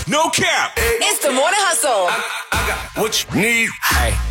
No cap. It's the Morning Hustle. I got what you need. Hey.